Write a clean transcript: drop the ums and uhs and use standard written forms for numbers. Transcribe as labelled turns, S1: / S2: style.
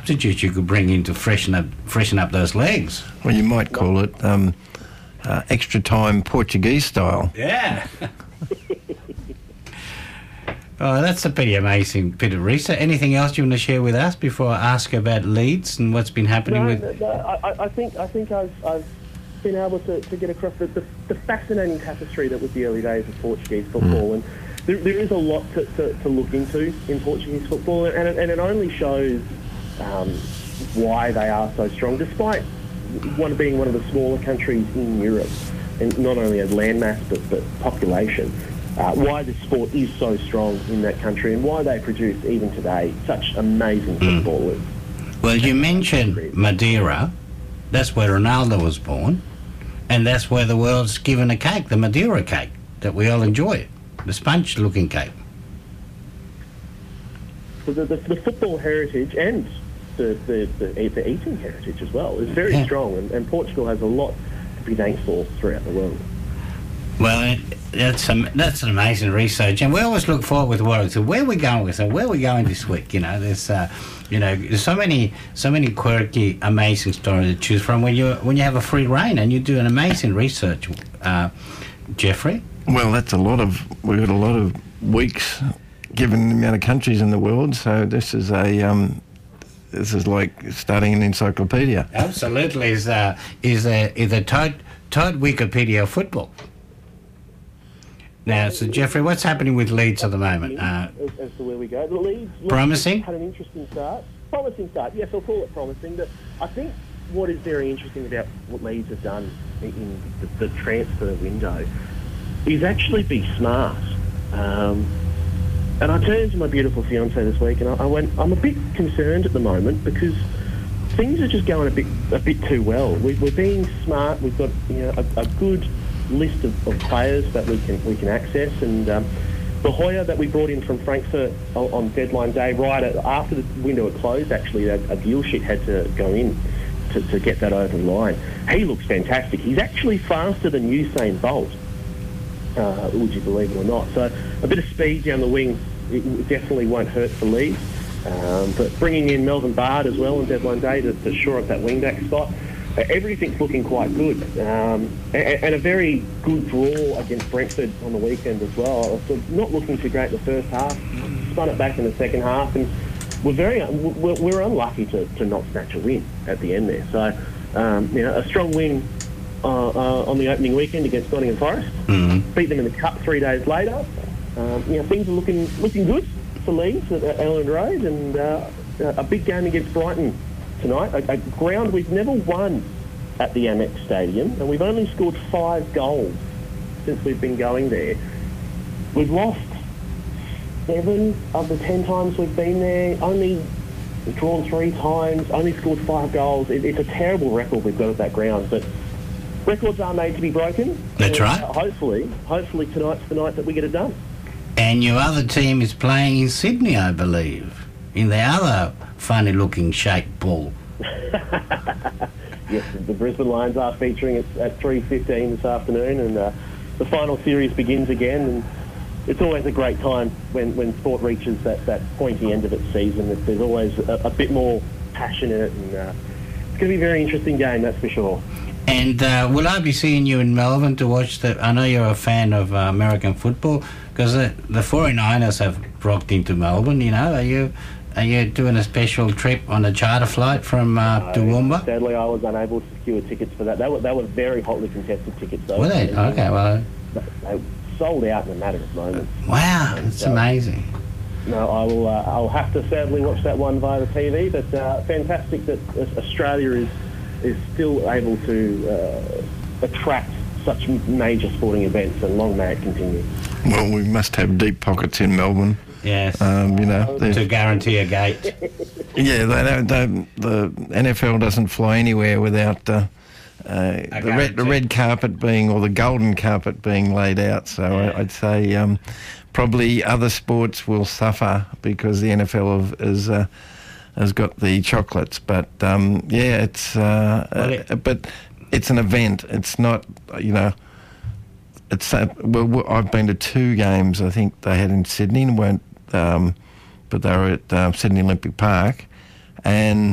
S1: substitute you could bring in to freshen up those legs.
S2: Well, you might call it extra time Portuguese style.
S1: Yeah. Oh, that's a pretty amazing bit of research. Anything else you want to share with us before I ask about Leeds and what's been happening
S3: I think I've been able to get across the fascinating tapestry that was the early days of Portuguese football, and there is a lot to look into in Portuguese football, and it only shows why they are so strong, despite being one of the smaller countries in Europe, and not only as landmass but population. Why this sport is so strong in that country and why they produce, even today, such amazing footballers.
S1: Well, you mentioned Madeira. That's where Ronaldo was born, and that's where the world's given a cake, the Madeira cake, that we all enjoy, the sponge-looking cake.
S3: So the football heritage and the eating heritage as well is very strong, and Portugal has a lot to be thankful throughout the world.
S1: Well, that's an amazing research, and we always look forward with what. So where are we going with it? Where are we going this week? There's so many quirky, amazing stories to choose from when you have a free rein and you do an amazing research, Jeffrey.
S2: Well, we've got a lot of weeks, given the amount of countries in the world. So this is like starting an encyclopedia.
S1: Absolutely, is a Todd Wikipedia of football. Now, so Jeffrey, what's happening with Leeds at the moment?
S3: As to where we go, the Leeds
S1: promising.
S3: Had an interesting start. Promising start. Yes, I'll call it promising. But I think what is very interesting about what Leeds have done in the transfer window is actually be smart. And I turned to my beautiful fiancée this week, and I went, I'm a bit concerned at the moment because things are just going a bit too well. We're being smart. We've got a good list of players that we can access, and Bahoya that we brought in from Frankfurt on deadline day, right after the window had closed, actually a deal sheet had to go in to get that over the line. He looks fantastic. He's actually faster than Usain Bolt, would you believe it or not. So a bit of speed down the wing, it definitely won't hurt for Leeds. But bringing in Melvin Bard as well on deadline day to shore up that wing-back spot, everything's looking quite good. And a very good draw against Brentford on the weekend as well. So not looking too great in the first half, spun it back in the second half, and we're unlucky to not snatch a win at the end there. So, a strong win on the opening weekend against Nottingham Forest. Beat them in the Cup 3 days later. Things are looking good for Leeds at Elland Road, and a big game against Brighton tonight, a ground we've never won at the Amex Stadium, and we've only scored 5 goals since we've been going there. We've lost 7 of the 10 times we've been there, only drawn 3 times, only scored 5 goals. It's a terrible record we've got at that ground, but records are made to be broken.
S1: That's right.
S3: Hopefully tonight's the night that we get it done.
S1: And your other team is playing in Sydney, I believe, in the other funny-looking shaped ball.
S3: Yes, the Brisbane Lions are featuring at 3:15 this afternoon, and the final series begins again. And it's always a great time when sport reaches that pointy end of its season. There's always a bit more passion in it, and it's going to be a very interesting game, that's for sure.
S1: And will I be seeing you in Melbourne to watch I know you're a fan of American football, because the 49ers have rocked into Melbourne, Are you doing a special trip on a charter flight from Toowoomba?
S3: Sadly, I was unable to secure tickets for that. They were very hotly contested tickets, though.
S1: Were they? Okay, well...
S3: They sold out in a matter of moments.
S1: Wow, it's amazing.
S3: No, I'll have to sadly watch that one via the TV, but fantastic that Australia is still able to attract such major sporting events, and long may it continue.
S2: Well, we must have deep pockets in Melbourne.
S1: Yes, to guarantee a gate.
S2: Yeah, the NFL doesn't fly anywhere without the red carpet or the golden carpet being laid out. So I'd say probably other sports will suffer because the NFL has got the chocolates. But but it's an event. It's not, It's I've been to 2 games. I think they had in Sydney, but they were at Sydney Olympic Park, and